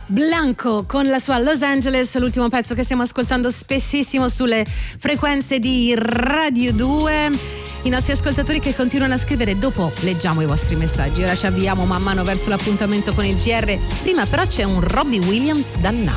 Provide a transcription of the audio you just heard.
Blanco con la sua Los Angeles, l'ultimo pezzo che stiamo ascoltando spessissimo sulle frequenze di Radio 2. I nostri ascoltatori che continuano a scrivere, dopo leggiamo i vostri messaggi. Ora ci avviamo man mano verso l'appuntamento con il GR. Prima però c'è un Robbie Williams dal